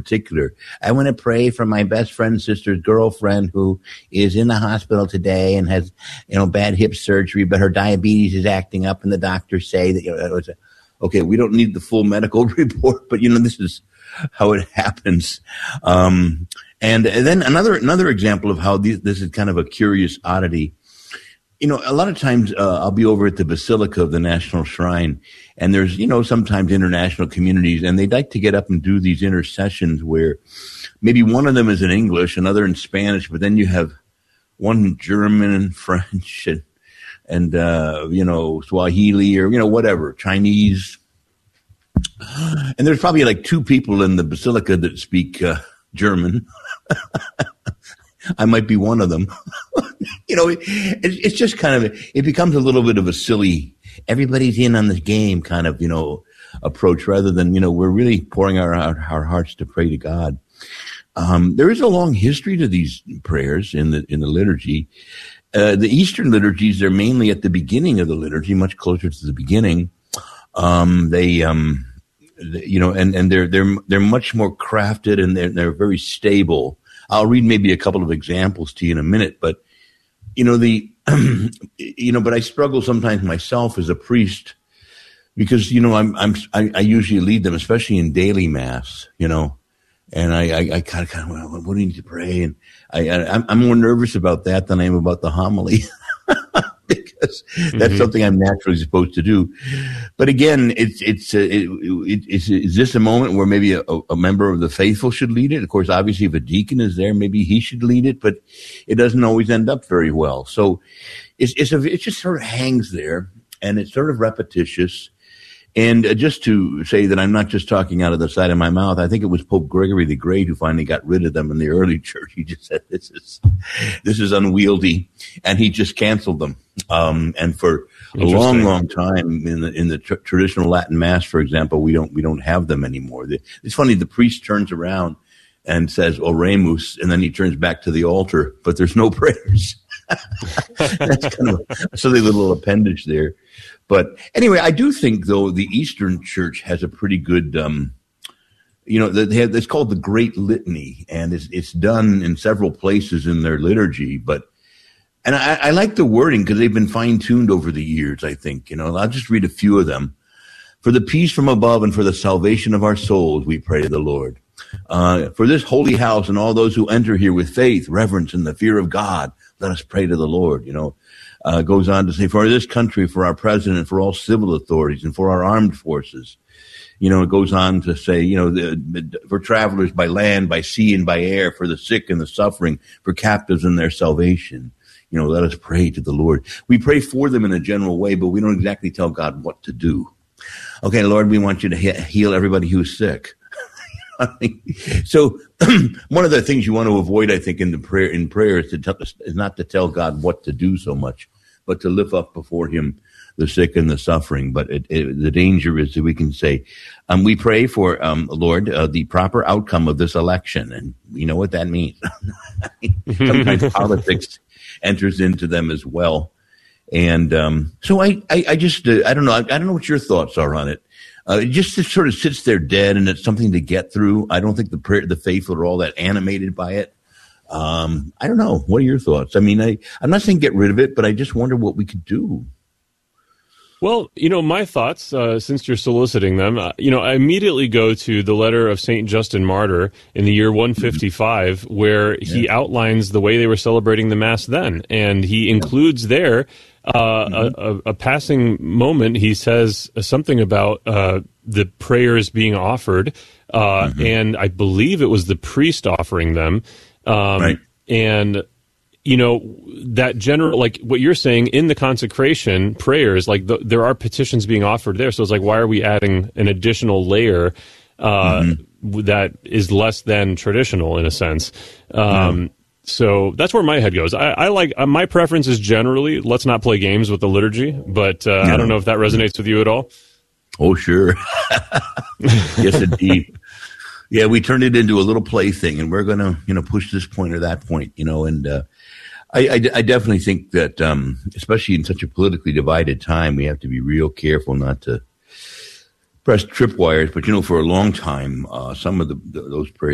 particular. I want to pray for my best friend's sister's girlfriend who is in the hospital today and has, bad hip surgery, but her diabetes is acting up, and the doctors say that, okay, we don't need the full medical report, but, this is how it happens. And then another example of how this is kind of a curious oddity. A lot of times I'll be over at the Basilica of the National Shrine, and there's, sometimes international communities, and they'd like to get up and do these intercessions where maybe one of them is in English, another in Spanish, but then you have one in German and French and Swahili or, whatever, Chinese. And there's probably like 2 people in the Basilica that speak German. I might be one of them. It's just kind of, it becomes a little bit of a silly, everybody's in on the game kind of, approach rather than, we're really pouring our hearts to pray to God. There is a long history to these prayers in the liturgy. The Eastern liturgies, they're mainly at the beginning of the liturgy, much closer to the beginning. And they're much more crafted, and they're very stable. I'll read maybe a couple of examples to you in a minute, but but I struggle sometimes myself as a priest because I usually lead them, especially in daily mass, and I kind of well, what do you need to pray? And I'm more nervous about that than I am about the homily. Because that's something I'm naturally supposed to do. But again, is this a moment where maybe a member of the faithful should lead it? Of course, obviously, if a deacon is there, maybe he should lead it, but it doesn't always end up very well. So it just sort of hangs there, and it's sort of repetitious. And just to say that I'm not just talking out of the side of my mouth, I think it was Pope Gregory the Great who finally got rid of them in the early church. He just said, this is unwieldy, and he just canceled them. And for a long time in the traditional Latin Mass, for example, we don't have them anymore. It's funny, the priest turns around and says, Oremus, and then he turns back to the altar, but there's no prayers. That's kind of a silly little appendage there. But anyway, I do think, though, the Eastern Church has a pretty good, it's called the Great Litany, and it's done in several places in their liturgy. And I like the wording because they've been fine-tuned over the years, I think. I'll just read a few of them. For the peace from above and for the salvation of our souls, we pray to the Lord. For this holy house and all those who enter here with faith, reverence, and the fear of God, let us pray to the Lord, goes on to say, for this country, for our president, for all civil authorities, and for our armed forces. It goes on to say, for travelers by land, by sea, and by air, for the sick and the suffering, for captives and their salvation. Let us pray to the Lord. We pray for them in a general way, but we don't exactly tell God what to do. Okay, Lord, we want you to heal everybody who's sick. So one of the things you want to avoid, I think, in prayer is not to tell God what to do so much, but to lift up before him the sick and the suffering. But the danger is that we can say, we pray for, Lord, the proper outcome of this election. And you know what that means. Sometimes politics enters into them as well. And so I don't know. I don't know what your thoughts are on it. It just sort of sits there dead, and it's something to get through. I don't think the faithful are all that animated by it. I don't know. What are your thoughts? I mean, I'm not saying get rid of it, but I just wonder what we could do. Well, my thoughts, since you're soliciting them, I immediately go to the letter of St. Justin Martyr in the year 155, where he outlines the way they were celebrating the Mass then. And he includes there a passing moment. He says something about the prayers being offered, and I believe it was the priest offering them. Right. And that general, like what you're saying in the consecration prayers, like there are petitions being offered there. So it's like, why are we adding an additional layer that is less than traditional in a sense? So that's where my head goes. I like, my preference is generally, let's not play games with the liturgy, but I don't know if that resonates with you at all. Oh, sure. Yes, indeed. Yeah, we turned it into a little plaything, and we're going to, push this point or that point, and I definitely think that, especially in such a politically divided time, we have to be real careful not to press tripwires. But, for a long time, some of those prayers